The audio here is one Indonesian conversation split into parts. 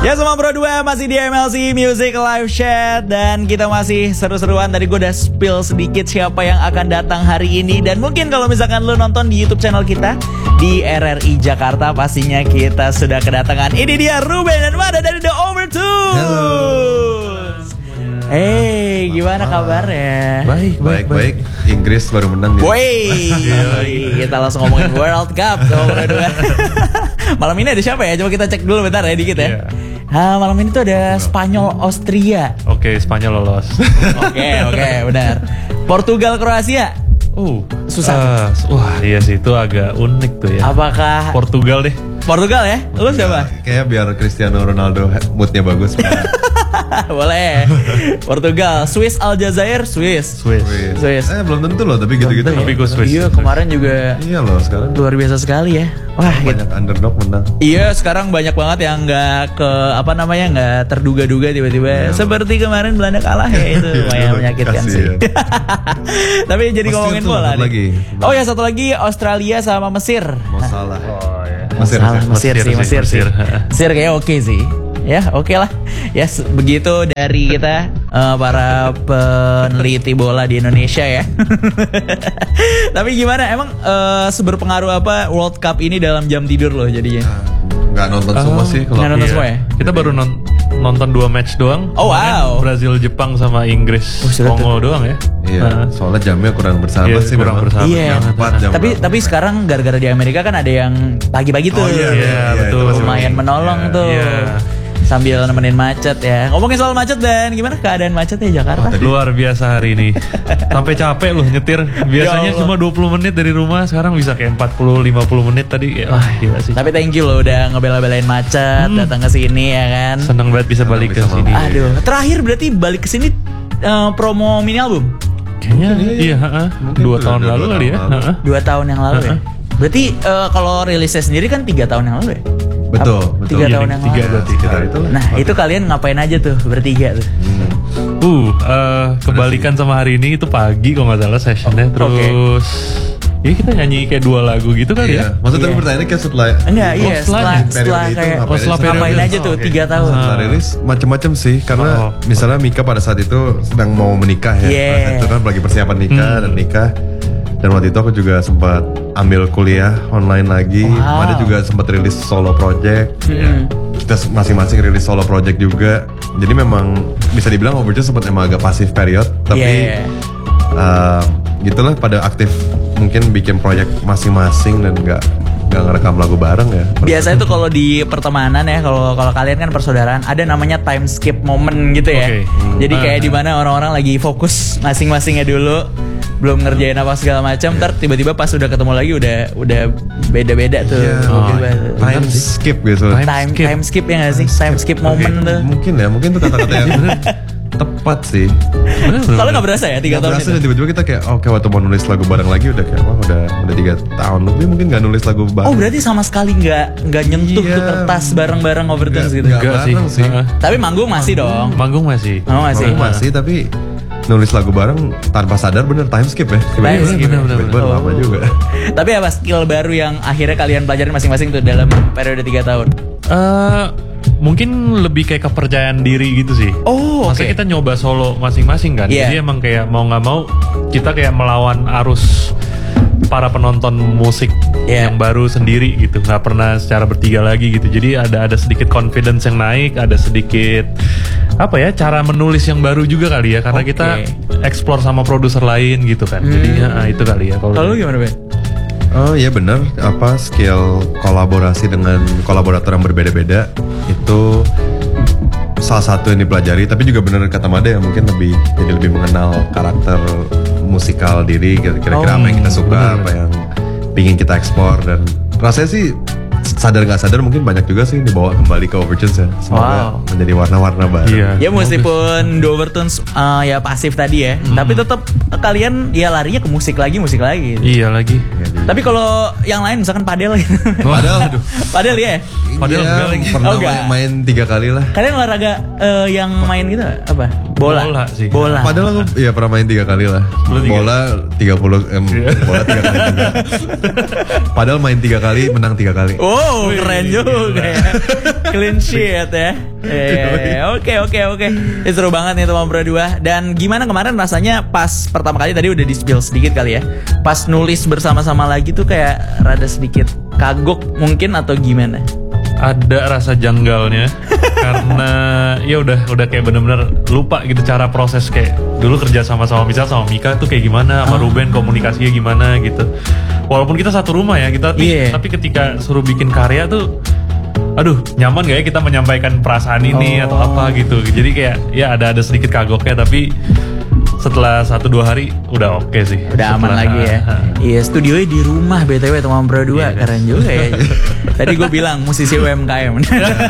Ya sama Bro 2 masih di MLC Music Live Chat. Dan kita masih seru-seruan. Tadi gue udah spill sedikit siapa yang akan datang hari ini. Dan mungkin kalau misalkan lu nonton di YouTube channel kita di RRI Jakarta, pastinya kita sudah kedatangan. Ini dia Ruben dan Mada dari The Overtones. Halo. Hey, gimana kabarnya? Baik. Inggris baru menang. Woi, kita langsung ngomongin World Cup. Malam ini ada siapa ya? Coba kita cek dulu bentar ya dikit ya. Malam ini tuh ada Spanyol Austria. Oke, Spanyol lolos. Oke, benar. Portugal Kroasia. Susah. Wah, iya sih itu agak unik tuh ya. Apakah Portugal deh? Portugal ya? Lu siapa? Kayaknya biar Cristiano Ronaldo moodnya bagus. Boleh. Portugal, Swiss Aljazair, Swiss. Belum tentu loh, tapi gitu-gitu. Tapi gue Swiss. Iya, kemarin juga. Iya loh, sekarang Luar biasa sekali ya. Wah, banyak underdog menang. Iya, sekarang banyak banget yang nggak nggak terduga-duga tiba-tiba. Seperti kemarin Belanda kalah ya, itu lumayan menyakitkan sih. Tapi jadi ngomongin bola nih. Oh ya, satu lagi Australia sama Mesir. Mau salah. Mesir sih. Mesir kayaknya oke sih. Ya oke lah. Ya begitu dari kita para peneliti bola di Indonesia ya. Tapi gimana emang seberpengaruh apa World Cup ini dalam jam tidur loh jadinya? Nggak nonton semua sih. Nggak nonton semua ya? Kita baru nonton 2 match doang. Oh wow. Brazil Jepang sama Inggris Kongo doang ya. Iya, soalnya jamnya kurang bersahabat sih. Kurang bersahabat. Iya. Jam Tapi sekarang gara-gara di Amerika kan ada yang pagi-pagi tuh. Iya, betul. Lumayan menolong tuh. Iya. Sambil nemenin macet ya. Ngomongin soal macet dan gimana keadaan macetnya Jakarta? Luar biasa hari ini. Sampai capek loh nyetir. Biasanya cuma 20 menit dari rumah, sekarang bisa kayak 40-50 menit tadi. Wah, gila sih. Tapi thank you loh udah ngebela-belain macet, datang ke sini ya kan. Seneng banget bisa balik ke sini. Aduh, terakhir berarti balik ke sini promo mini album. Kayaknya iya, 2 tahun lalu kali ya. 2 tahun yang lalu ya. Berarti kalau rilisnya sendiri kan 3 tahun yang lalu ya. Betul. 3 tahun yang lalu. Nah itu kalian ngapain aja tuh bertiga tuh? Kebalikan sama hari ini itu pagi kalau nggak salah sessionnya. Terus ya kita nyanyi kayak 2 lagu gitu kali ya. Maksudnya pertanyaannya kayak setelah setelah kayak ngapain aja tuh 3 tahun. Setelah rilis macam-macam sih. Karena misalnya Mika pada saat itu sedang mau menikah ya. Itu kan lagi persiapan nikah. Dan waktu itu aku juga sempat ambil kuliah online lagi. Mada juga sempat rilis solo project. Kita masing-masing rilis solo project juga. Jadi memang bisa dibilang Overtones sempat emang agak pasif period. Tapi gitulah pada aktif mungkin bikin project masing-masing dan nggak ngerekam lagu bareng ya. Biasanya tuh kalau di pertemanan ya, kalau kalian kan persaudaraan, ada namanya time skip moment gitu ya. Jadi kayak di mana orang-orang lagi fokus masing-masingnya dulu, belum ngerjain apa segala macam, ntar tiba-tiba pas udah ketemu lagi udah beda-beda tuh. Time skip gitu. Time skip ya nggak sih? Time skip moment tuh. Mungkin tuh kata-kata yang tepat sih. Kalau nggak berasa ya 3 tahun berasa itu. Dan tiba-tiba kita kayak oke, waktu mau nulis lagu bareng lagi udah kayak udah 3 tahun lebih mungkin nggak nulis lagu bareng. Oh berarti sama sekali nggak nyentuh tuh kertas bareng-bareng Overtones gitu? Nggak sih. Tapi manggung masih dong. Manggung masih tapi nulis lagu bareng tanpa sadar bener time skip ya. Bener. Apa juga. Tapi apa skill baru yang akhirnya kalian pelajarin masing-masing tuh dalam periode 3 tahun? Mungkin lebih kayak kepercayaan diri gitu sih. Maksudnya kita nyoba solo masing-masing kan. Jadi emang kayak mau nggak mau kita kayak melawan arus para penonton musik yang baru sendiri gitu. Nggak pernah secara bertiga lagi gitu. Jadi ada sedikit confidence yang naik, ada sedikit cara menulis yang baru juga kali ya, karena kita explore sama produser lain gitu kan. Jadi itu kali ya. Kalau gimana Ben? Oh iya benar, skill kolaborasi dengan kolaborator yang berbeda-beda itu salah satu yang dipelajari. Tapi juga benar kata Mada ya, mungkin lebih mengenal karakter musikal diri, kira-kira apa yang kita suka, apa yang pingin kita ekspor. Dan rasanya sih sadar nggak sadar mungkin banyak juga sih dibawa kembali ke Overtones ya. Semoga menjadi warna-warna baru. Ya meskipun The Overtones ya pasif tadi ya, tapi tetap kalian ya larinya ke musik lagi. Iya lagi. Tapi kalau yang lain misalkan padel gitu. Padel ya? Padel pernah main 3 kali lah. Kalian olahraga yang main gitu apa? Bola sih. Bola. Padahal aku ya pernah main 3 kali lah. Bola 30 bola 3 kali juga. Padahal main 3 kali, menang 3 kali. Oh, keren juga ya. Clean sheet ya. Oke. Ini seru banget nih teman berdua. Dan gimana kemarin rasanya pas pertama kali tadi udah di-spill sedikit kali ya. Pas nulis bersama-sama lagi tuh kayak rada sedikit kagok mungkin atau gimana? Ada rasa janggalnya karena ya udah kayak bener-bener lupa gitu cara proses kayak dulu kerja sama misal sama Mika tuh kayak gimana, sama Ruben komunikasinya gimana gitu. Walaupun kita satu rumah ya kita, tapi ketika suruh bikin karya tuh, aduh nyaman gak ya kita menyampaikan perasaan ini atau apa gitu. Jadi kayak ya ada sedikit kagoknya, tapi setelah 1-2 hari udah oke sih. Udah aman lagi ya. Iya, studionya di rumah BTW teman berdua. Keren juga ya. Tadi gue bilang musisi UMKM.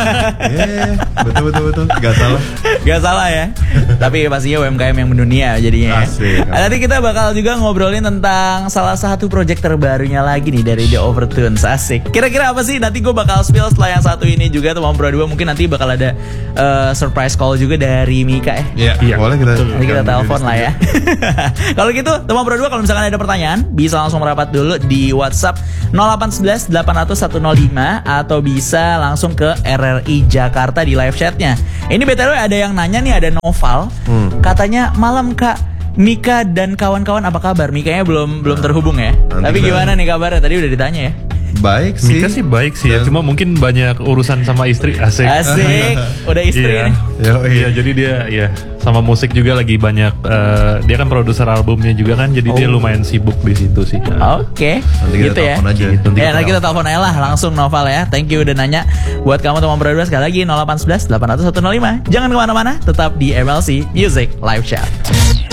Betul. Gak salah ya. Tapi pastinya UMKM yang mendunia jadinya. Asik. Nanti kita bakal juga ngobrolin tentang salah satu project terbarunya lagi nih dari The Overtones. Asik. Kira-kira apa sih? Nanti gue bakal spill setelah yang satu ini juga teman berdua. Mungkin nanti bakal ada surprise call juga dari Mika ya. Iya, boleh kita telepon lah ya. Kalau gitu teman berdua, kalau misalkan ada pertanyaan bisa langsung merapat dulu di WhatsApp 0811 800 105 atau bisa langsung ke RRI Jakarta di live chatnya. Ini BTW ada yang nanya nih, ada Noval. Katanya malam Kak, Mika dan kawan-kawan apa kabar? Mikanya belum terhubung ya. Tapi gimana nih kabarnya? Tadi udah ditanya ya. Baik sih. Mika sih baik sih ya, cuma mungkin banyak urusan sama istri. Asik. Udah istri nih. Iya, jadi dia ya sama musik juga lagi banyak. Dia kan produser albumnya juga kan, jadi dia lumayan sibuk di situ sih. Oke. Nanti kita gitu ya. Aja. Nanti kita telepon aja lah langsung Noval ya. Thank you udah nanya. Buat kamu teman berdua sekali lagi 0811 800 105. Jangan kemana-mana, tetap di MLC Music Live Chat.